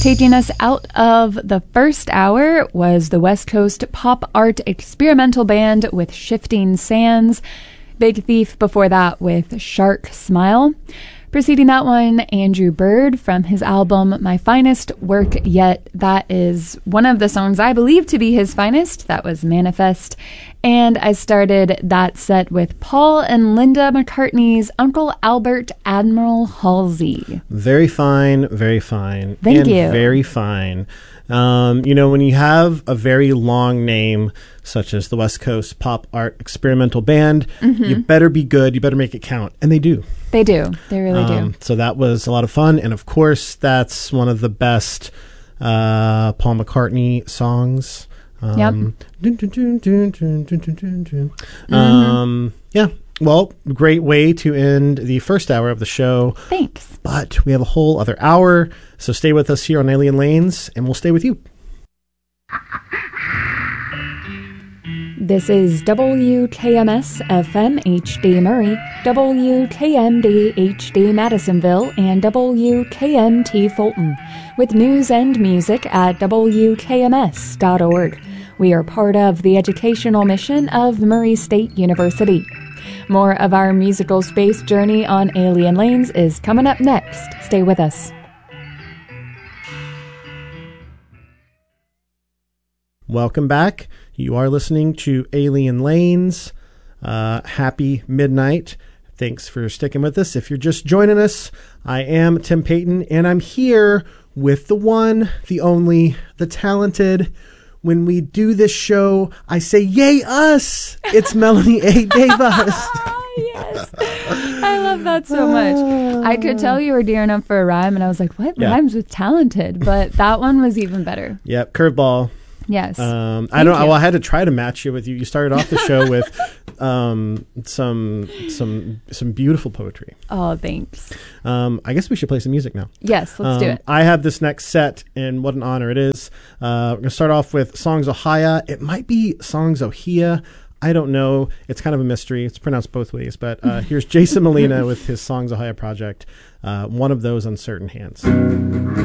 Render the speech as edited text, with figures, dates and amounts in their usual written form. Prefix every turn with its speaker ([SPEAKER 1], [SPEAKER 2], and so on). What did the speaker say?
[SPEAKER 1] Taking us out of the first hour was the West Coast pop art experimental band with Shifting Sands. Big Thief before that with Shark Smile. Preceding that one, Andrew Bird from his album My Finest Work Yet. That is one of the songs I believe to be his finest. That was Manifest. And I started that set with Paul and Linda McCartney's Uncle Albert Admiral Halsey.
[SPEAKER 2] Very fine, very fine.
[SPEAKER 1] Thank you.
[SPEAKER 2] Very fine. When you have a very long name, such as the West Coast Pop Art Experimental Band, you better be good. You better make it count. And they do.
[SPEAKER 1] They do. They really do.
[SPEAKER 2] So that was a lot of fun. And of course, that's one of the best Paul McCartney songs.
[SPEAKER 1] Yep.
[SPEAKER 2] Yeah. Well, great way to end the first hour of the show.
[SPEAKER 1] Thanks.
[SPEAKER 2] But we have a whole other hour. So stay with us here on Alien Lanes, and we'll stay with you.
[SPEAKER 1] This is WKMS FM HD Murray, WKMD HD Madisonville, and WKMT Fulton, with news and music at WKMS.org. We are part of the educational mission of Murray State University. More of our musical space journey on Alien Lanes is coming up next. Stay with us.
[SPEAKER 2] Welcome back. You are listening to Alien Lanes. Happy midnight. Thanks for sticking with us. If you're just joining us, I am Tim Payton, and I'm here with the one, the only, the talented. When we do this show, I say, yay, us! It's Melanie A. Davis.
[SPEAKER 1] Yes. I love that so much. I could tell you were gearing up for a rhyme, and I was like, what rhymes with talented? But that one was even better.
[SPEAKER 2] Yep, curveball.
[SPEAKER 1] Yes.
[SPEAKER 2] I had to try to match you with you. You started off the show with some beautiful poetry.
[SPEAKER 1] Oh, thanks.
[SPEAKER 2] I guess we should play some music now.
[SPEAKER 1] Yes, let's do it.
[SPEAKER 2] I have this next set, and what an honor it is. We're going to start off with Songs Ohia. It might be Songs Ohia. I don't know. It's kind of a mystery. It's pronounced both ways. But here's Jason Molina with his Songs Ohia project. One of those uncertain hands.